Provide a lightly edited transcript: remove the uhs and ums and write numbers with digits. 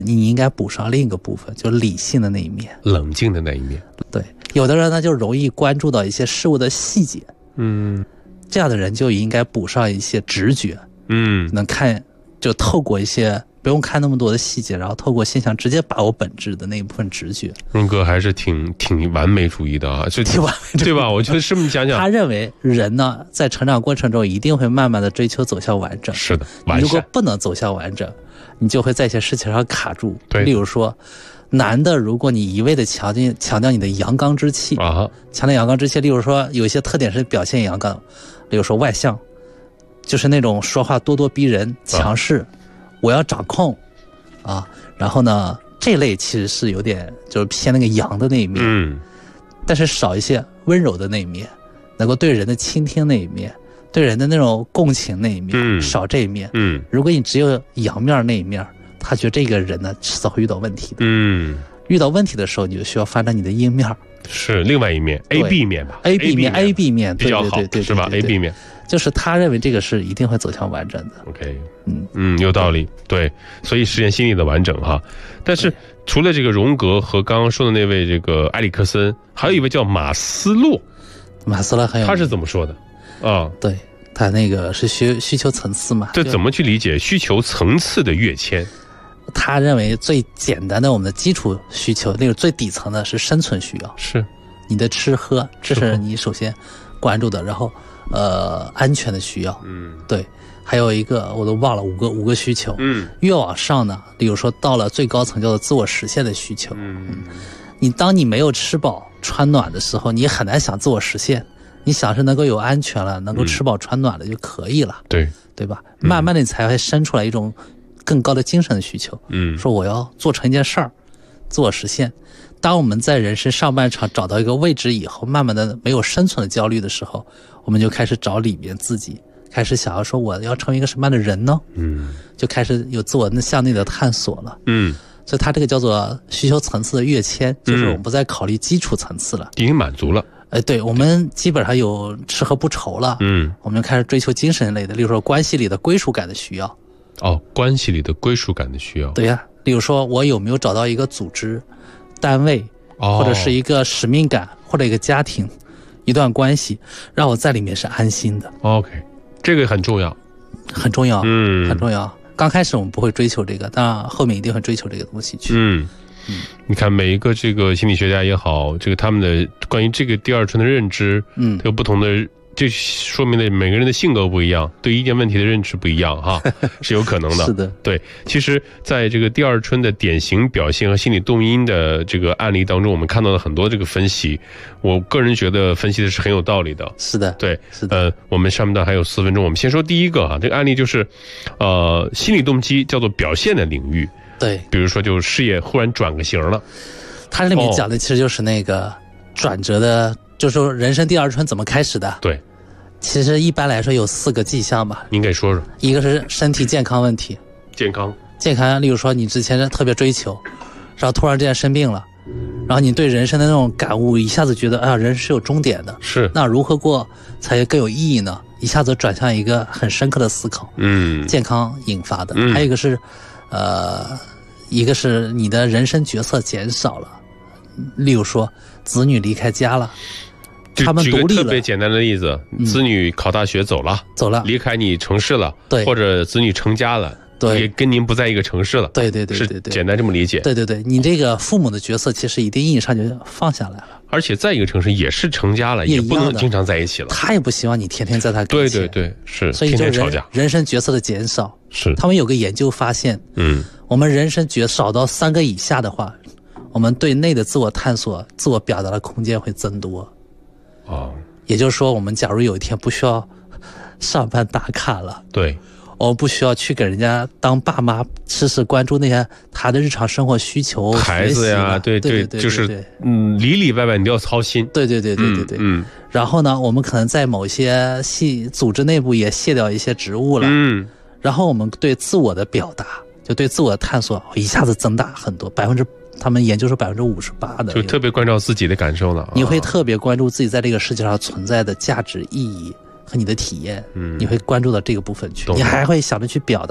你应该补上另一个部分，就是理性的那一面， 冷静的那一面。 对，有的人呢就容易关注到一些事物的细节，这样的人就应该补上一些直觉，能看，就透过一些不用看那么多的细节，然后透过现象直接把握本质的那一部分直觉。 荣格还是挺完美主义的啊，就挺完美主义， 对吧？我觉得是不是讲讲？ 他认为人呢在成长过程中一定会慢慢的追求走向完整。 是的，完善。 如果不能走向完整，你就会在一些事情上卡住。 对， 例如说，男的，如果你一味的强调你的阳刚之气强调阳刚之气，例如说有一些特点是表现阳刚，例如说外向，就是那种说话咄咄逼人、强势，我要掌控然后呢，这类其实是有点就是偏那个阳的那一面，但是少一些温柔的那一面，能够对人的倾听那一面，对人的那种共情那一面，少这一面。如果你只有阳面那一面，他觉得这个人呢迟早会遇到问题的。遇到问题的时候，你就需要发展你的阴面，是另外一面 ，AB 面吧 ，AB 面比较好，对，是吧 ？AB 面就是他认为这个是一定会走向完整的。 OK， 有道理，对，所以实现心理的完整哈。但是除了这个荣格和刚刚说的那位这个埃里克森，还有一位叫马斯洛， 很有， 他是怎么说的对，他那个是需求层次嘛？ 这怎么去理解需求层次的跃迁？ 他认为最简单的我们的基础需求，那个最底层的是生存需要， 是你的吃喝，这是你首先关注的，然后安全的需要，对，还有一个我都忘了五个需求，越往上呢，比如说到了最高层叫做自我实现的需求，当你没有吃饱穿暖的时候，你很难想自我实现，你想是能够有安全了，能够吃饱穿暖了就可以了，对吧？慢慢的你才会生出来一种更高的精神的需求，说我要做成一件事儿，自我实现。当我们在人生上半场找到一个位置以后，慢慢的没有生存的焦虑的时候，我们就开始找里面自己，开始想要说我要成为一个什么样的人呢？就开始有自我向内的探索了。所以它这个叫做需求层次的跃迁，就是我们不再考虑基础层次了， 已经满足了。 对，我们基本上有吃喝不愁了。我们就开始追求精神类的，例如说关系里的归属感的需要。 关系里的归属感的需要。 对呀，例如说我有没有找到一个组织、单位，或者是一个使命感，或者一个家庭、一段关系，让我在里面是安心的。 OK， 这个很重要， 很重要，很重要。刚开始我们不会追求这个，但后面一定会追求这个东西去。 你看每一个这个心理学家也好，这个他们的关于这个第二春的认知，有不同的。这说明了每个人的性格不一样，对一件问题的认知不一样哈，是有可能的。 是的， 对。其实在这个第二春的典型表现和心理动因的这个案例当中，我们看到了很多这个分析，我个人觉得分析的是很有道理的。 是的， 对， 是的。 我们上半段还有4分钟，我们先说第一个这个案例就是，心理动机叫做表现的领域。 对， 比如说就事业忽然转个型了， 它里面讲的其实就是那个转折的。就是说人生第二春怎么开始的？ 对， 其实一般来说有4个迹象吧。 您给说说。 一个是身体健康问题，健康，例如说你之前特别追求，然后突然之间生病了，然后你对人生的那种感悟一下子觉得人是有终点的， 是， 那如何过才更有意义呢？一下子转向一个很深刻的思考，健康引发的。还有一个是一个是你的人生角色减少了，例如说子女离开家了，他们独立了。 举个特别简单的例子，子女考大学走了，离开你城市了， 对， 或者子女成家了， 对， 也跟您不在一个城市了， 对， 是简单这么理解。 对，你这个父母的角色其实一定意义上就放下来了， 而且在一个城市也是成家了，也不能经常在一起了。 他也不希望你天天在他跟前， 对，是， 所以天天吵架。 人生角色的减少， 是他们有个研究发现，我们人生角色少到3个以下的话，我们对内的自我探索、自我表达的空间会增多。也就是说，我们假如有一天不需要上班打卡了， 对， 我们不需要去给人家当爸妈，时时关注那些他的日常生活需求、 孩子呀，对，就是里里外外你都要操心。 对，然后呢，我们可能在某些组织内部也卸掉一些职务了，然后我们对自我的表达，就对自我的探索一下子增大很多，他们研究是58%的， 就特别关照自己的感受了。 你会特别关注自己在这个世界上存在的价值、意义和你的体验，你会关注到这个部分去，你还会想着去表达。